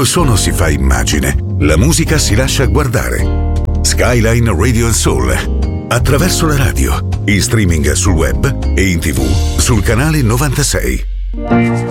il suono si fa immagine, la musica si lascia guardare. Skyline Radio and Soul, attraverso la radio, in streaming sul web e in TV sul canale 96.